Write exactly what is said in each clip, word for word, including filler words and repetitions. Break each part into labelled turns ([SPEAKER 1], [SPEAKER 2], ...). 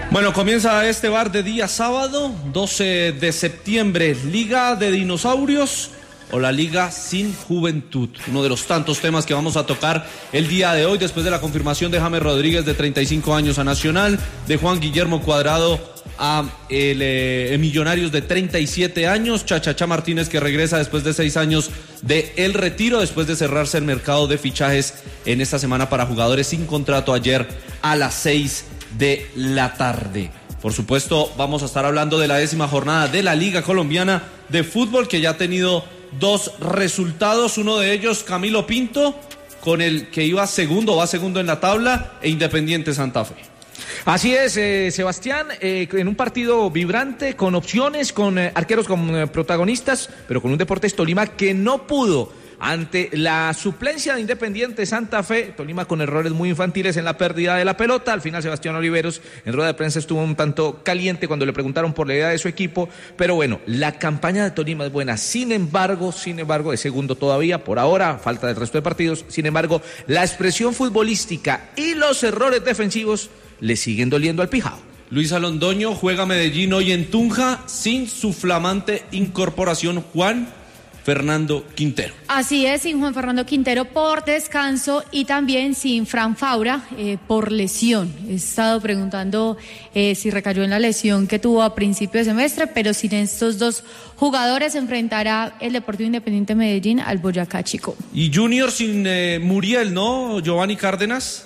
[SPEAKER 1] Bueno, comienza este bar de día sábado, doce de septiembre, Liga de Dinosaurios o la Liga Sin Juventud. Uno de los tantos temas que vamos a tocar el día de hoy, después de la confirmación de James Rodríguez, de treinta y cinco años, a Nacional, de Juan Guillermo Cuadrado a el, eh, Millonarios, de treinta y siete años, Chachachá Martínez, que regresa después de seis años de el retiro, después de cerrarse el mercado de fichajes en esta semana para jugadores sin contrato ayer a las seis de la tarde. Por supuesto, vamos a estar hablando de la décima jornada de la Liga Colombiana de Fútbol, que ya ha tenido dos resultados, uno de ellos Camilo Pinto, con el que iba segundo, va segundo en la tabla, e Independiente Santa Fe.
[SPEAKER 2] Así es, eh, Sebastián, eh, en un partido vibrante, con opciones, con eh, arqueros como eh, protagonistas, pero con un Deportes Tolima que no pudo ante la suplencia de Independiente Santa Fe. Tolima con errores muy infantiles en la pérdida de la pelota. Al final Sebastián Oliveros en rueda de prensa estuvo un tanto caliente cuando le preguntaron por la idea de su equipo, pero bueno, la campaña de Tolima es buena. Sin embargo, sin embargo, es segundo todavía, por ahora, falta del resto de partidos. Sin embargo, la expresión futbolística y los errores defensivos le siguen doliendo al Pijao.
[SPEAKER 1] Luis Alondoño juega Medellín hoy en Tunja sin su flamante incorporación Juan Fernando Quintero.
[SPEAKER 3] Así es, sin Juan Fernando Quintero por descanso y también sin Fran Faura eh, por lesión. He estado preguntando eh, si recayó en la lesión que tuvo a principio de semestre, pero sin estos dos jugadores enfrentará el Deportivo Independiente Medellín al Boyacá Chico.
[SPEAKER 1] Y Junior sin eh, Muriel, ¿no, Giovanni Cárdenas?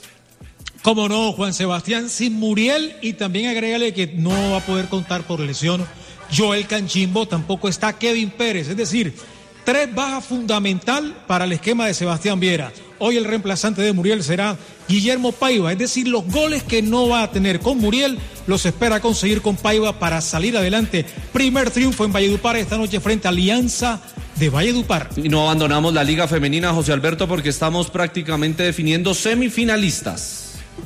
[SPEAKER 4] Cómo no, Juan Sebastián, sin Muriel, y también agrégale que no va a poder contar por lesión Joel Canchimbo, tampoco está Kevin Pérez, es decir, tres bajas fundamental para el esquema de Sebastián Viera. Hoy el reemplazante de Muriel será Guillermo Paiva, es decir, los goles que no va a tener con Muriel los espera conseguir con Paiva para salir adelante. Primer triunfo en Valledupar esta noche frente a Alianza de Valledupar.
[SPEAKER 1] Y no abandonamos la Liga Femenina, José Alberto, porque estamos prácticamente definiendo semifinalistas.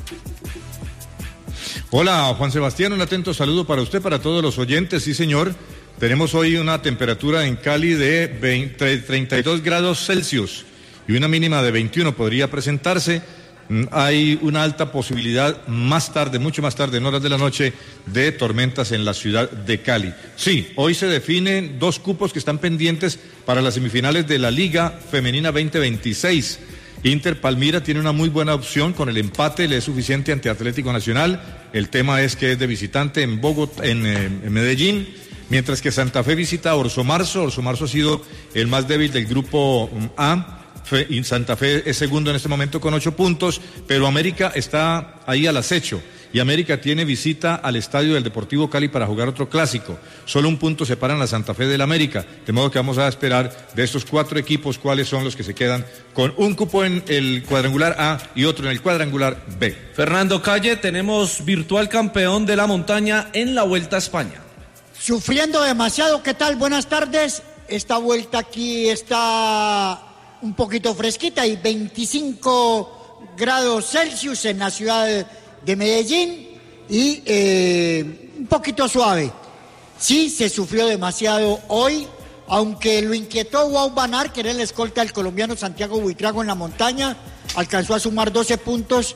[SPEAKER 5] Hola, Juan Sebastián, un atento saludo para usted, para todos los oyentes. Sí, señor, tenemos hoy una temperatura en Cali de veinte, treinta y dos grados Celsius y una mínima de veintiuno podría presentarse. Hay una alta posibilidad más tarde, mucho más tarde, en horas de la noche, de tormentas en la ciudad de Cali. Sí, hoy se definen dos cupos que están pendientes para las semifinales de la Liga Femenina veinte veintiséis. Inter Palmira tiene una muy buena opción, con el empate le es suficiente ante Atlético Nacional. El tema es que es de visitante en Bogotá, en, en Medellín, mientras que Santa Fe visita a Orso Marzo. Orso Marzo ha sido el más débil del grupo A. Y Santa Fe es segundo en este momento con ocho puntos, pero América está ahí al acecho. Y América tiene visita al estadio del Deportivo Cali para jugar otro clásico. Solo un punto separan a Santa Fe del América, de modo que vamos a esperar de estos cuatro equipos cuáles son los que se quedan con un cupo en el cuadrangular A y otro en el cuadrangular B.
[SPEAKER 1] Fernando Calle, tenemos virtual campeón de la montaña en la Vuelta a España.
[SPEAKER 6] Sufriendo demasiado, ¿qué tal? Buenas tardes. Esta vuelta aquí está un poquito fresquita y veinticinco grados Celsius en la ciudad de de Medellín y eh, un poquito suave. Sí, se sufrió demasiado hoy, aunque lo inquietó Wout van Aert, que era el escolta del colombiano Santiago Buitrago en la montaña, alcanzó a sumar doce puntos,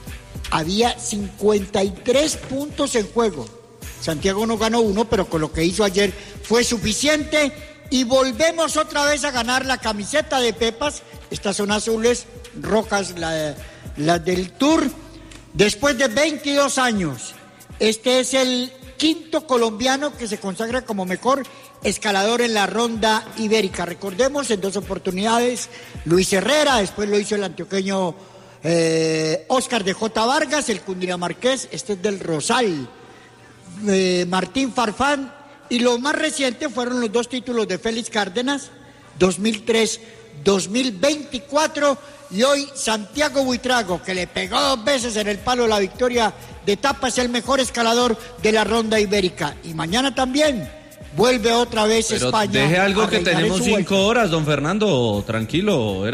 [SPEAKER 6] había cincuenta y tres puntos en juego. Santiago no ganó uno, pero con lo que hizo ayer fue suficiente y volvemos otra vez a ganar la camiseta de Pepas. Estas son azules, rojas las la del Tour. Después de veintidós años, este es el quinto colombiano que se consagra como mejor escalador en la ronda ibérica. Recordemos, en dos oportunidades, Luis Herrera, después lo hizo el antioqueño eh, Oscar de J. Vargas, el cundinamarqués, este es del Rosal, eh, Martín Farfán, y lo más reciente fueron los dos títulos de Félix Cárdenas, dos mil tres, dos mil veinticuatro, y hoy Santiago Buitrago, que le pegó dos veces en el palo la victoria de etapa, es el mejor escalador de la ronda ibérica. Y mañana también vuelve otra vez
[SPEAKER 1] Pero
[SPEAKER 6] España.
[SPEAKER 1] Deje algo
[SPEAKER 6] a
[SPEAKER 1] que tenemos cinco
[SPEAKER 6] vuelta.
[SPEAKER 1] horas, don Fernando, tranquilo.